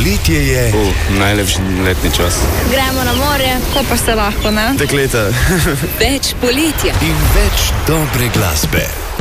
Poletje je najlepši letni čas. Gremo na morje, ko pa se lahko, ne? Dekleta. Več poletja in več dobre glasbe.